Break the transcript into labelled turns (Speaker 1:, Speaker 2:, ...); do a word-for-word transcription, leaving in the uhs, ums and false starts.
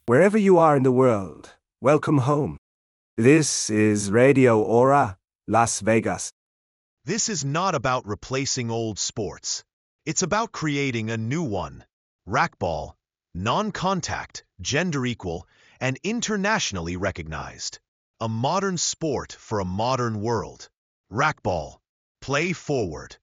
Speaker 1: Wherever you are in the world, welcome home. This is Radio Aura, Las Vegas.
Speaker 2: This is not about replacing old sports. It's about creating a new one. Racquetball, non-contact, gender-equal, and internationally recognized. A modern sport for a modern world. Racquetball. Play forward.